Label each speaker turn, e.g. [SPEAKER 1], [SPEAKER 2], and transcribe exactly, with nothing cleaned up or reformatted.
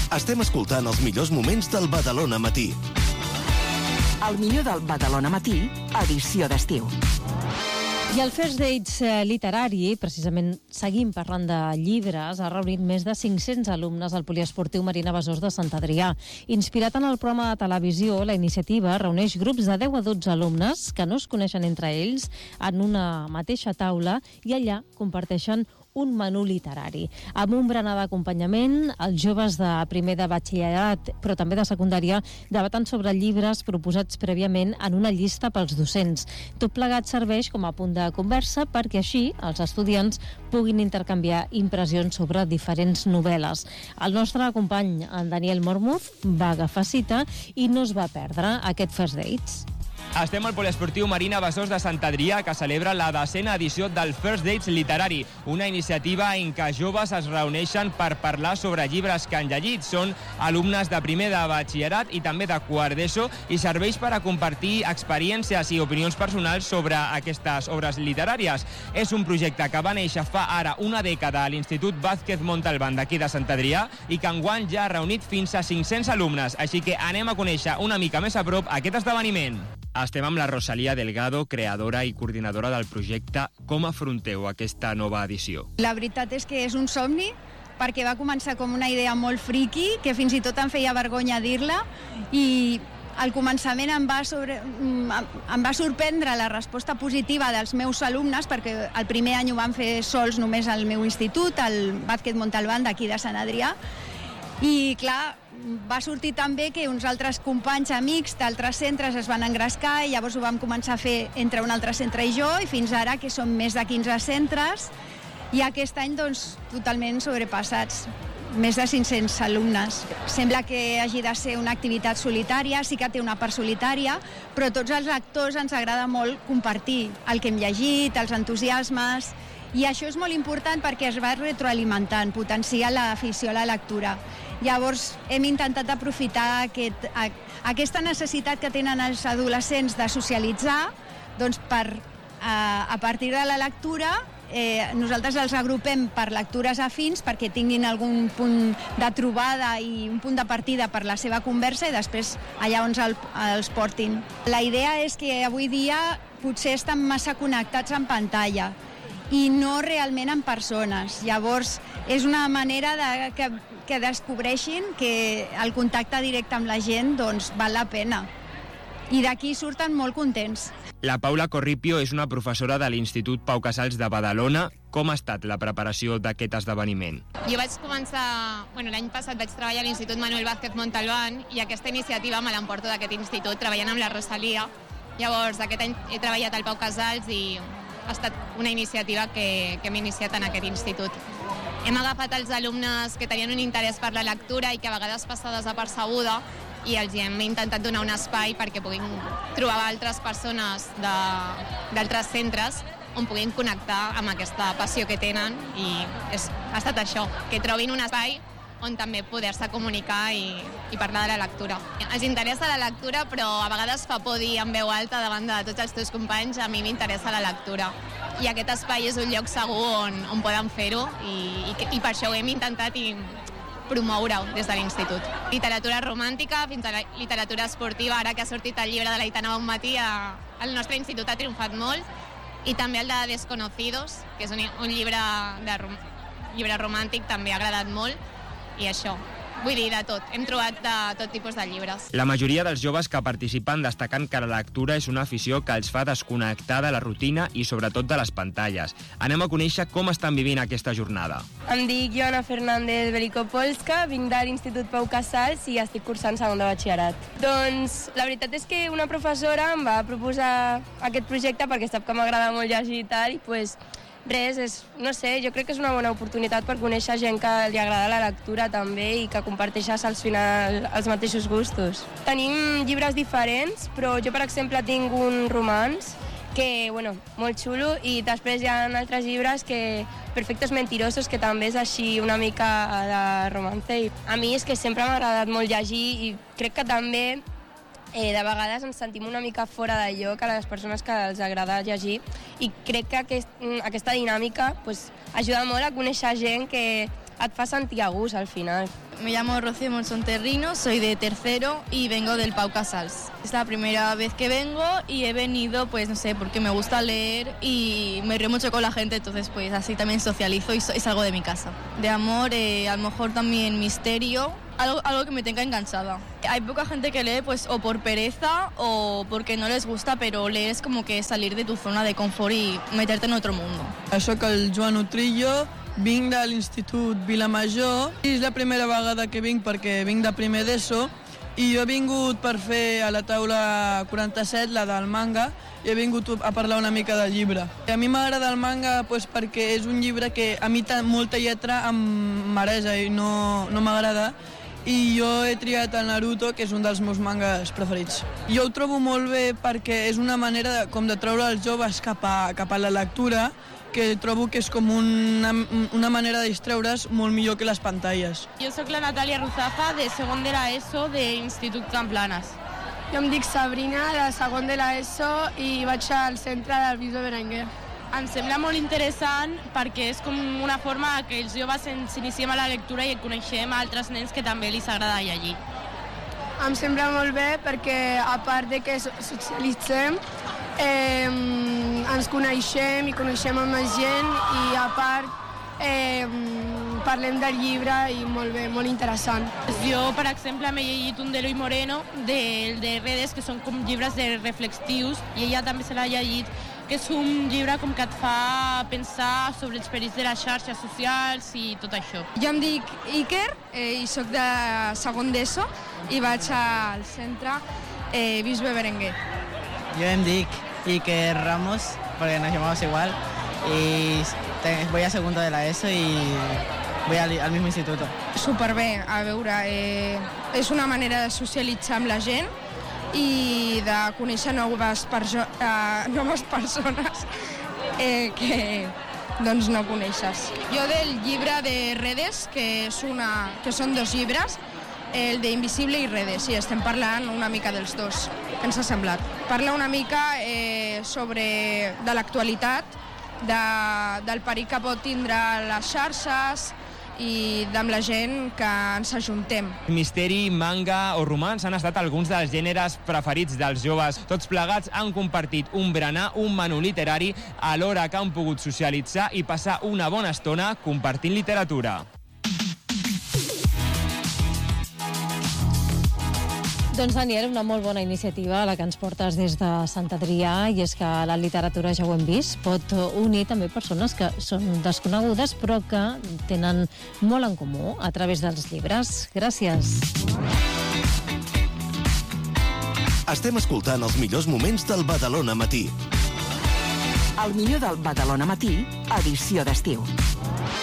[SPEAKER 1] Estem escoltant els millors moments del Badalona Matí.
[SPEAKER 2] El millor del Badalona Matí, edició d'estiu.
[SPEAKER 3] I el First Dates literari, precisament seguim parlant de llibres, ha reunit més de cinc-cents alumnes al Poliesportiu Marina Besòs de Sant Adrià. Inspirat en el programa de televisió, la iniciativa reuneix grups de deu a dotze alumnes que no es coneixen entre ells en una mateixa taula i allà comparteixen un menú literari. Amb un berenar d'acompanyament, els joves de primer de batxillerat, però també de secundària, debaten sobre llibres proposats prèviament en una llista pels docents. Tot plegat serveix com a punt de conversa perquè així els estudiants puguin intercanviar impressions sobre diferents novel·les. El nostre company, en Daniel Mormuz, va agafar cita i no es va perdre aquest First Dates.
[SPEAKER 4] Estem al Poliesportiu Marina Besòs de Sant Adrià, que celebra la desena edició del First Dates literari, una iniciativa en què joves es reuneixen per parlar sobre llibres que han llegit. Són alumnes de primer de batxillerat i també de quart d'ESO i serveix per a compartir experiències i opinions personals sobre aquestes obres literàries. És un projecte que va néixer fa ara una dècada a l'Institut Vázquez Montalbán d'aquí de Sant Adrià i que enguany ja ha reunit fins a cinc-cents alumnes, així que anem a conèixer una mica més a prop aquest esdeveniment. Estem amb la Rosalía Delgado, creadora i coordinadora del projecte. Com afronteu aquesta nova edició?
[SPEAKER 5] La veritat és que és un somni, perquè va començar com una idea molt friqui, que fins i tot em feia vergonya dir-la, i al començament em va, sobre, em va sorprendre la resposta positiva dels meus alumnes, perquè el primer any ho van fer sols només al meu institut, al Vázquez Montalbán d'aquí de Sant Adrià, i clar, va sortir també que uns altres companys amics d'altres centres es van engrescar i llavors ho vam començar a fer entre un altre centre i jo, i fins ara que som més de quinze centres i aquest any doncs totalment sobrepassats, més de cinc-cents alumnes. Sembla que hagi de ser una activitat solitària, sí que té una part solitària, però tots els lectors ens agrada molt compartir el que hem llegit, els entusiasmes, i això és molt important perquè es va retroalimentant, potenciar l'afició a la lectura. Llavors hem intentat aprofitar aquest, a, aquesta necessitat que tenen els adolescents de socialitzar, doncs per, a, a partir de la lectura eh, nosaltres els agrupem per lectures afins perquè tinguin algun punt de trobada i un punt de partida per la seva conversa i després allà on el, els portin. La idea és que avui dia potser estan massa connectats en pantalla i no realment en persones. Llavors és una manera de, que, que descobreixin que el contacte directe amb la gent doncs, val la pena. I d'aquí surten molt contents.
[SPEAKER 4] La Paula Corripio és una professora de l'Institut Pau Casals de Badalona. Com ha estat la preparació d'aquest esdeveniment?
[SPEAKER 6] Jo vaig començar, bueno, l'any passat vaig treballar a l'Institut Manuel Vázquez Montalbán i aquesta iniciativa me l'emporto d'aquest institut treballant amb la Rosalía. Llavors aquest any he treballat al Pau Casals i ha estat una iniciativa que, que hem iniciat en aquest institut. Hem agafat els alumnes que tenien un interès per la lectura i que a vegades passa desapercebuda i els hem intentat donar un espai perquè puguin trobar altres persones d'altres centres on puguin connectar amb aquesta passió que tenen i és, ha estat això, que trobin un espai on també poder-se comunicar i, i parlar de la lectura. Els interessa la lectura, però a vegades fa por dir en veu alta davant de tots els teus companys, a mi m'interessa la lectura. I aquest espai és un lloc segur on, on poden fer-ho i, i, i per això ho hem intentat i promoure-ho des de l'institut. Literatura romàntica fins a la literatura esportiva, ara que ha sortit el llibre de l'Aitana Bonmatí, el nostre institut ha triomfat molt, i també el de Desconocidos, que és un, un llibre, de, llibre romàntic, també ha agradat molt, i això, vull dir, de tot. Hem trobat de tot tipus de llibres.
[SPEAKER 4] La majoria dels joves que participen destaquen que la lectura és una afició que els fa desconnectar de la rutina i sobretot de les pantalles. Anem a conèixer com estan vivint aquesta jornada.
[SPEAKER 7] Em dic Joana Fernández Velikopolska, vinc de l'Institut Pau Casals i estic cursant segon de batxillerat. Doncs la veritat és que una professora em va proposar aquest projecte perquè sap que m'agrada molt llegir i tal, i pues res, és, no sé, jo crec que és una bona oportunitat per conèixer gent que li agrada la lectura també i que comparteixes al final els mateixos gustos. Tenim llibres diferents, però jo per exemple tinc un romanç que, bueno, molt xulo, i després hi ha altres llibres que Perfectos Mentirosos, que també és així una mica de romance. I a mi és que sempre m'ha agradat molt llegir i crec que també Eh, de vegades ens sentim una mica fora de lloc a les persones que els agrada llegir i crec que aquest, aquesta dinàmica pues, ajuda molt a conèixer gent que et fa sentir a gust al final.
[SPEAKER 8] Me llamo Rocío Monson-Terrino, soy de tercero y vengo del Pau Casals. Es la primera vez que vengo y he venido, pues no sé, porque me gusta leer y me río mucho con la gente, entonces pues así también socializo y, so- y salgo de mi casa. De amor, eh, a lo mejor también misterio, algo, algo que me tenga enganchada. Hay poca gente que lee pues o por pereza o porque no les gusta, pero leer es como que salir de tu zona de confort y meterte en otro mundo.
[SPEAKER 9] Soc el Joan Utrillo, vinc de l'Institut Vilamajor i és la primera vegada que vinc perquè vinc de primer d'ESO i jo he vingut per fer a la taula quaranta-set, la del manga, i he vingut a parlar una mica del llibre. A mi m'agrada el manga pues, perquè és un llibre que a mi molta lletra em maresa i no, no m'agrada, i jo he triat el Naruto, que és un dels meus mangas preferits. Jo ho trobo molt bé perquè és una manera de, com de treure els joves cap a, cap a la lectura, que trobo que és com una, una manera de distreure's molt millor que les pantalles.
[SPEAKER 10] Jo sóc la Natàlia Ruzafa, de segon de l'ESO de l'Institut Can Planas.
[SPEAKER 11] Jo em dic Sabrina, de segon de l'ESO, i vaig al centre del Bisbe Berenguer.
[SPEAKER 10] Em sembla molt interessant perquè és com una forma que els joves ens iniciem a la lectura i coneixem altres nens que també els agrada llegir.
[SPEAKER 11] Em sembla molt bé perquè, a part de que socialitzem, eh, ens coneixem i coneixem amb més gent i, a part, eh, parlem del llibre i molt bé, molt interessant.
[SPEAKER 10] Jo, per exemple, m'he llegit un d'Eloi Moreno, del de Redes, que són com llibres de reflexius, i ella també se l'ha llegit, que és un llibre com que et fa pensar sobre els perills de les xarxes socials i tot això.
[SPEAKER 12] Jo em dic Iker eh, i sóc de segon d'ESO i vaig al centre eh, Bisbe Berenguer.
[SPEAKER 13] Jo em dic Iker Ramos, porque nos llamamos igual, y te, voy a segundo de la ESO y voy al, al mismo instituto.
[SPEAKER 12] Superbé, a veure, eh, és una manera de socialitzar amb la gent i de conèixer noves, perso uh, noves persones eh, que doncs, no coneixes. Jo del llibre de Redes, que, és una, que són dos llibres, el de Invisible i Redes, i estem parlant una mica dels dos. Què ens ha semblat? Parla una mica eh, sobre de l'actualitat, de, del perill que pot tindre les xarxes, i amb la gent que ens ajuntem.
[SPEAKER 4] Misteri, manga o romans han estat alguns dels gèneres preferits dels joves. Tots plegats han compartit un berenar, un menú literari, alhora que han pogut socialitzar i passar una bona estona compartint literatura.
[SPEAKER 3] Doncs, Daniel, una molt bona iniciativa la que ens portes des de Sant Adrià, i és que la literatura, ja ho hem vist, pot unir també persones que són desconegudes però que tenen molt en comú a través dels llibres. Gràcies.
[SPEAKER 1] Estem escoltant els millors moments del Badalona Matí.
[SPEAKER 2] El millor del Badalona Matí, edició d'estiu.